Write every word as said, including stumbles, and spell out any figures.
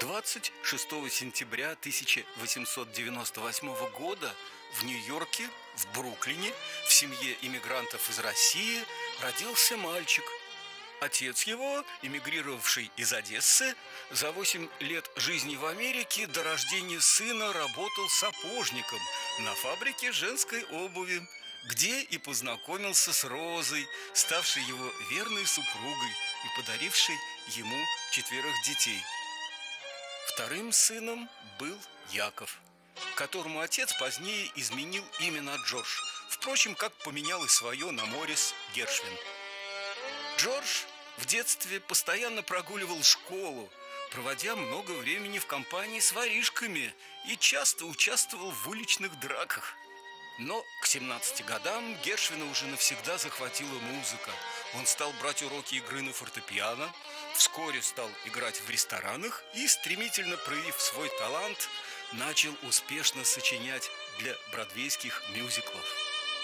двадцать шестого сентября тысяча восемьсот девяносто восьмого года в Нью-Йорке, в Бруклине, в семье иммигрантов из России родился мальчик. Отец его, эмигрировавший из Одессы, за восемь лет жизни в Америке до рождения сына работал сапожником на фабрике женской обуви, где и познакомился с Розой, ставшей его верной супругой и подарившей ему четверых детей. Вторым сыном был Яков, которому отец позднее изменил имя на Джордж, впрочем, как поменял и свое на Морис Гершвин. Джордж в детстве постоянно прогуливал школу, проводя много времени в компании с воришками, и часто участвовал в уличных драках. Но к семнадцати годам Гершвина уже навсегда захватила музыка. Он стал брать уроки игры на фортепиано, вскоре стал играть в ресторанах и, стремительно проявив свой талант, начал успешно сочинять для бродвейских мюзиклов.